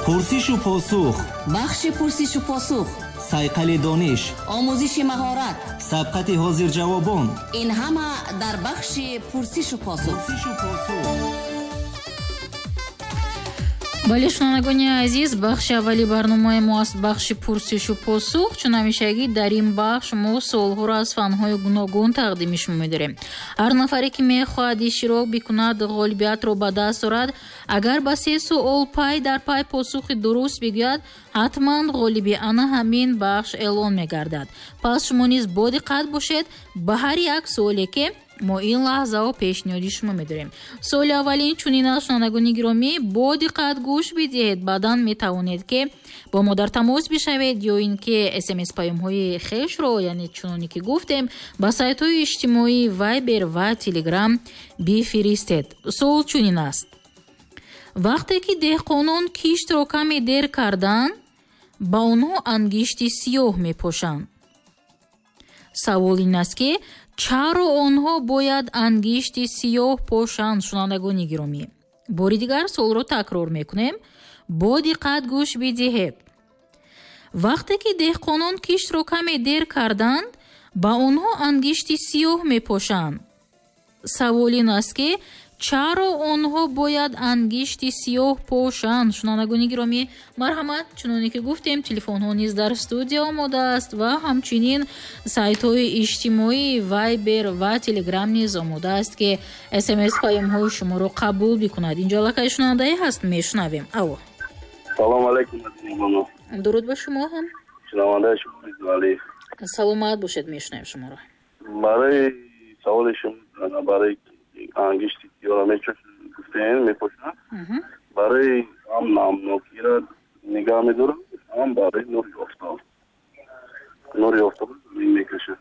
پرسش و پاسخ، بخش پرسش و پاسخ، سایقل دانش، آموزش مهارت، سبقت حاضر جوابان، این همه در بخش پرسش و پاسخ. بله شنوندگان عزیز، بخش اولی برنامه ما است بخش پرسش و پاسخ. چون همیشگی در این بخش ما سوالها را از فنهای گوناگون تقدیم شما می‌داریم. هر نفری که می‌خواهد اشتراک بکند غالبیت را به دست آورد. اگر به 3 سوال پای در پای پاسخ درست بگوید حتما غالب آن همین بخش اعلان می‌گردد. پس شما نیز با دقت باشید به هر یک سوالی که ما این لحظه و پیشنهادی شما می‌داریم. سوال اولین چنین است شنوندگان گرامی، با دقت گوش بدهید. بعداً می‌توانید که با ما در تماس بشوید یا اینکه SMS پیام‌های خویش رو، یعنی چونانی که گفتیم، با سایت‌های اجتماعی وایبر و تلگرام بفرستید. سوال چنین است: وقتی که دهقانان کشت را کمی دیر کردند با آنها انگشت سیاه می‌پوشند. سوال این است که چرا آنها باید انگشت سیاه پوشند؟ شنوندگان گرامی، باری دیگر سوال را تکرار میکنیم، با دقت گوش بدهید. وقتی که دهقانان کشت را کمی دیر کردند با آنها انگشت سیاه میپوشند. سوال این است که چرا آنها باید انگشت سیاه پوشند؟ شنوندگان گرامی مرحمت، چنانه که گفتیم تلفن ها نیز در استودیو آماده است و همچنین سایت های اجتماعی وایبر و تلگرام نیز آماده است که SMS پیام های شما رو قبول بکند. اینجا لکه شنونده هست، میشنویم. او سلام علیکم. درود به شما هم. شنونده شما علی. سلامت باشید، میشنویم شما رو. برای سوال شما برای انگشت سیاه میچوشن میپوشن، برای هم نامناکی را نگاه میدارم، هم برای نوری آفتاب زمین میکشه.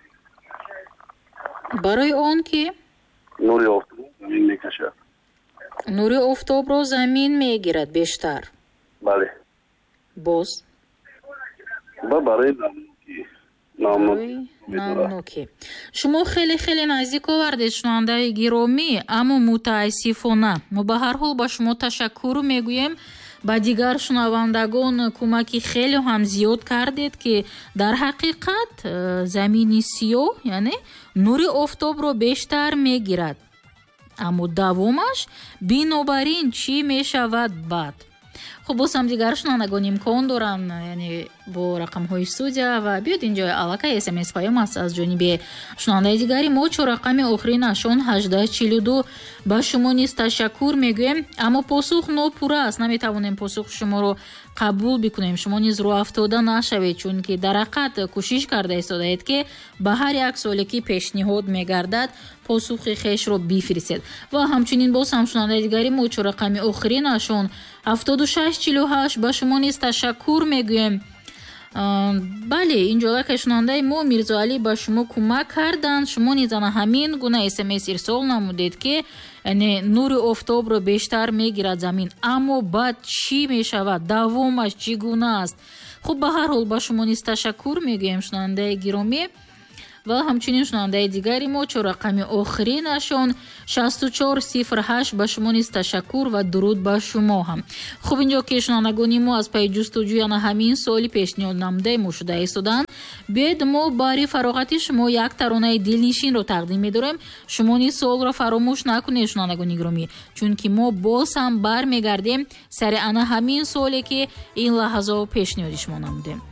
برای آن که نوری آفتاب زمین میکشه، نوری آفتاب رو زمین میگیرد بیشتر. بله. باز برای نامناکی. شما خیلی خیلی نزدیک آوردید شنونده گرامی، اما متاسفانه ما به هر حال با شما تشکر میگوییم. با دیگر شنوندگان کمکی خیلی هم زیاد کردید که در حقیقت زمین سیاه یعنی نور آفتاب رو بیشتر میگیرد، اما دوامش بنابراین چی میشود بعد؟ خب باز هم دیگر شنوندگان امکان دارن، یعنی با رقم های استودیو و بیاد اینجا علاقه SMS پیام است از جانب شنونده دیگری ما. چه رقم آخری نشون 1842 با شما نیز تشکر میگویم، اما پاسخ ناپوره است، نمیتوانیم پاسخ شما رو قبول بکنیم. شما نیز رو افتاده نشوید، چون که در حقیقت کوشش کرده ایستادید که به هر یک سوالی که پیشنهاد میگردد پاسخ خویش رو بفرستید. و همچنین باز هم شنونده دیگری ما چه رقم آخری نشون 7648 با شما نیز تشکر میگویم. بله، اینجا که شنونده ما میرزا علی با شما کمک کردند. شما نیز همین گونه SMS ارسال نمودید که یعنی نور آفتاب رو بیشتر میگیرد زمین، اما بعد چی میشود؟ دوامش چگونه است؟ خب به هر حال با شما نیز تشکر میگویم شنونده گرامی. و همچنین شنونده دیگری ما چه رقم آخری نشون 6408 با شما نیز تشکر و درود با شما هم. خب اینجا که شنوندگان ما از پی جستجوی همین سوالی پیشنهاد نموده ما شده ایستادن، بیاید ما برای فراغت شما یک ترانه دلنشین رو تقدیم می‌داریم. شما نیز سوال را فراموش نکنید شنوندگان گرامی، چون که ما باز هم برمیگردیم سر همین سوالی که این لحظه پیشنهاد شما نمودیم.